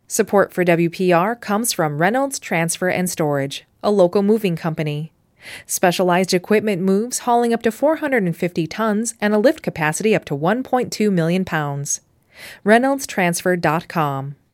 Support for WPR comes from Reynolds Transfer and Storage, a local moving company. Specialized equipment moves hauling up to 450 tons and a lift capacity up to 1.2 million pounds. ReynoldsTransfer.com.